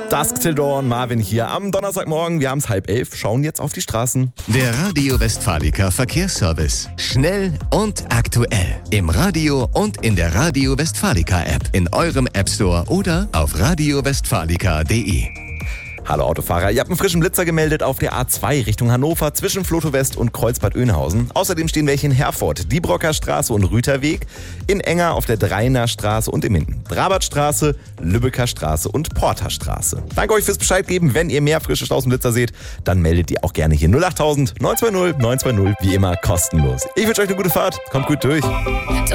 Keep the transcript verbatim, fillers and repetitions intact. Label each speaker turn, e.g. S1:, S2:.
S1: Dusk Till Dawn, Marvin hier am Donnerstagmorgen. Wir haben es halb elf, schauen jetzt auf die Straßen.
S2: Der Radio Westfalica Verkehrsservice. Schnell und aktuell. Im Radio und in der Radio Westfalica App. In eurem App Store oder auf radio westfalica punkt de.
S1: Hallo Autofahrer, ihr habt einen frischen Blitzer gemeldet auf der A zwei Richtung Hannover zwischen Floto West und Kreuzbad Oeynhausen. Außerdem stehen welche in Herford, Diebrocker Straße und Rüterweg, in Enger auf der Dreiner Straße und im Minden, Drabertstraße, Lübecker Straße und Porterstraße. Danke euch fürs Bescheid geben. Wenn ihr mehr frische Straßenblitzer seht, dann meldet ihr auch gerne hier null acht tausend neun zwei null neun zwei null, wie immer kostenlos. Ich wünsche euch eine gute Fahrt, kommt gut durch.